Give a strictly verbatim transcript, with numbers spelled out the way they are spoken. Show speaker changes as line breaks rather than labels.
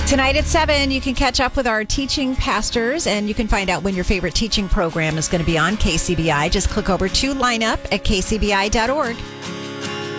Tonight at seven, you can catch up with our teaching pastors, and you can find out when your favorite teaching program is going to be on K C B I. Just click over to Lineup at k c b i dot org.